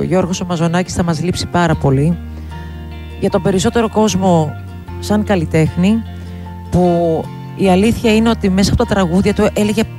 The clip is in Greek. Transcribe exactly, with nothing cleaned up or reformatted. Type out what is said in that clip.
Γιώργος ο Μαζονάκης θα μας λείψει πάρα πολύ. Για τον περισσότερο κόσμο σαν καλλιτέχνη, που η αλήθεια είναι ότι μέσα από τα τραγούδια του έλεγε